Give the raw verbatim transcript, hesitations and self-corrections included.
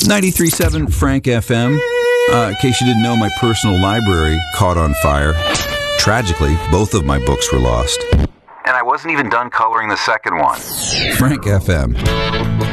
ninety-three point seven Frank F M. Uh, in case you didn't know, my personal library caught on fire. Tragically, both of my books were lost. And I wasn't even done coloring the second one. Frank F M.